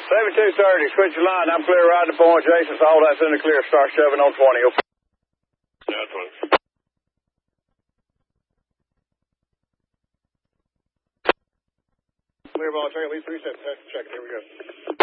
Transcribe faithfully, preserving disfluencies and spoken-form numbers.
seventy-two thirty, switch your line. I'm clear riding the point. Jason's all that's in the clear. Start shoving on twenty. Yeah, twenty. Clear ball, check at least three seconds. Check it. Here we go.